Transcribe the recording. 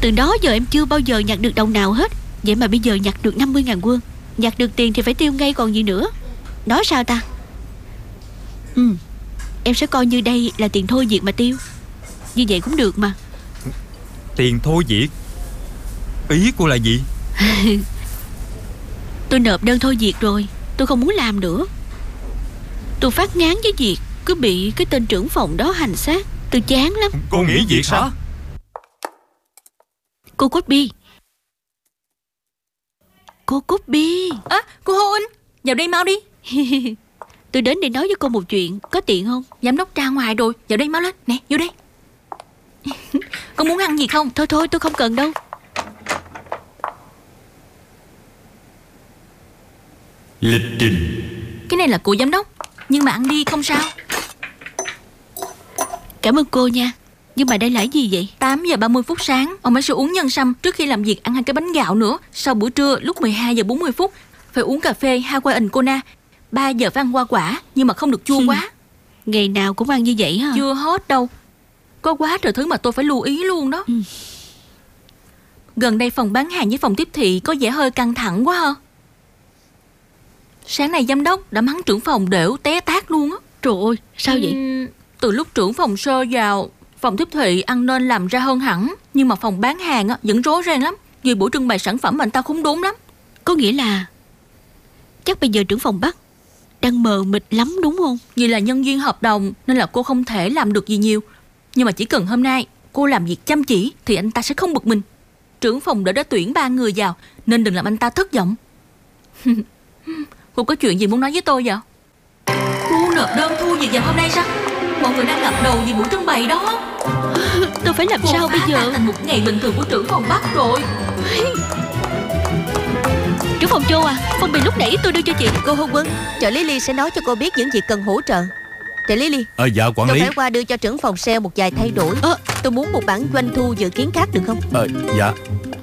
Từ đó giờ em chưa bao giờ nhặt được đồng nào hết. Vậy mà bây giờ nhặt được 50.000 won. Nhặt được tiền thì phải tiêu ngay còn gì nữa. Nói sao ta? Em sẽ coi như đây là tiền thôi việc mà tiêu. Như vậy cũng được mà. Tiền thôi việc? Ý cô là gì? Tôi nộp đơn thôi việc rồi. Tôi không muốn làm nữa. Tôi phát ngán với việc cứ bị cái tên trưởng phòng đó hành xác. Tôi chán lắm. Cô nghỉ việc sao? Cô Cốt-bi. Cô Cốt-bi. Cô Hô In, vào đây mau đi. Tôi đến để nói với cô một chuyện. Có tiện không? Giám đốc ra ngoài rồi, vào đây mau lên. Nè, vô đây. Cô muốn ăn gì không? Thôi tôi không cần đâu. Lịch trình. Cái này là của giám đốc, nhưng mà ăn đi không sao. Cảm ơn cô nha. Nhưng mà đây là gì vậy? 8 giờ 30 phút sáng, ông ấy sẽ uống nhân sâm. Trước khi làm việc ăn 2 cái bánh gạo nữa. Sau bữa trưa lúc 12 giờ 40 phút phải uống cà phê Hawaiian Kona. 3 giờ phải ăn hoa quả, nhưng mà không được chua quá. Ngày nào cũng ăn như vậy hả? Chưa hết đâu. Có quá trời thứ mà tôi phải lưu ý luôn đó. Gần đây phòng bán hàng với phòng tiếp thị có vẻ hơi căng thẳng quá ha. Sáng nay giám đốc đã mắng trưởng phòng đểu té tát luôn á. Trời ơi, sao vậy? Từ lúc trưởng phòng sơ vào, phòng tiếp thị ăn nên làm ra hơn hẳn. Nhưng mà phòng bán hàng á, vẫn rối ren lắm. Vì buổi trưng bày sản phẩm mà anh ta khốn đốn lắm. Có nghĩa là chắc bây giờ trưởng phòng Bắc đang mờ mịt lắm đúng không? Vì là nhân viên hợp đồng nên là cô không thể làm được gì nhiều. Nhưng mà chỉ cần hôm nay cô làm việc chăm chỉ thì anh ta sẽ không bực mình. Trưởng phòng đã tuyển 3 người vào nên đừng làm anh ta thất vọng. Cô có chuyện gì muốn nói với tôi vậy? Cô nộp đơn thu việc vào hôm nay sao? Mọi người đang ngập đầu vì buổi trưng bày đó. Tôi phải làm sao bây giờ? Thành một ngày bình thường của trưởng phòng Bắc rồi. Trưởng phòng Châu à, phong bì lúc nãy tôi đưa cho chị. Cô Hô Quân, trợ lý Ly sẽ nói cho cô biết những việc cần hỗ trợ. Trợ lý Ly, Dạ quản tôi lý. phải qua đưa cho trưởng phòng sale một vài thay đổi. Tôi muốn một bản doanh thu dự kiến khác được không? Dạ.